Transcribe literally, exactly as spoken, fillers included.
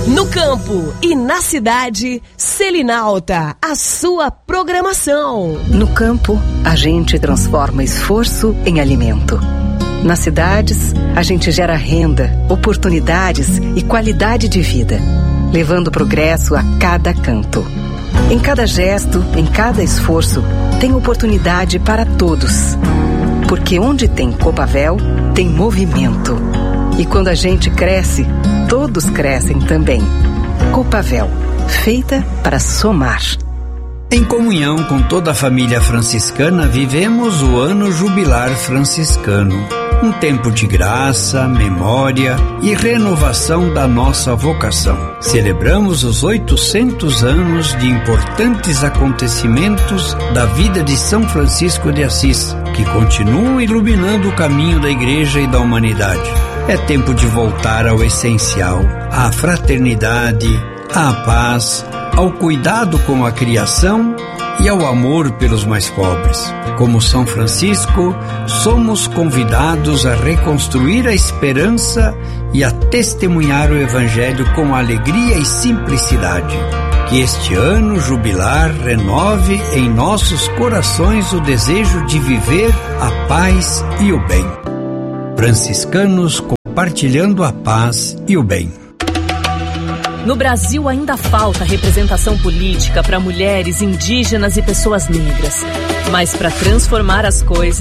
No campo e na cidade, Selinalta, a sua programação. No campo, a gente transforma esforço em alimento. Nas cidades, a gente gera renda, oportunidades e qualidade de vida, levando progresso a cada canto. Em cada gesto, em cada esforço, tem oportunidade para todos. Porque onde tem Copavel, tem movimento. E quando a gente cresce, todos crescem também. Copavel, feita para somar. Em comunhão com toda a família franciscana, vivemos o Ano Jubilar Franciscano. Um tempo de graça, memória e renovação da nossa vocação. Celebramos os oitocentos anos de importantes acontecimentos da vida de São Francisco de Assis, que continuam iluminando o caminho da Igreja e da humanidade. É tempo de voltar ao essencial, à fraternidade, à paz, ao cuidado com a criação e ao amor pelos mais pobres. Como São Francisco, somos convidados a reconstruir a esperança e a testemunhar o Evangelho com alegria e simplicidade. Que este ano jubilar renove em nossos corações o desejo de viver a paz e o bem. Franciscanos compartilhando a paz e o bem. No Brasil ainda falta representação política para mulheres, indígenas e pessoas negras. Mas para transformar as coisas,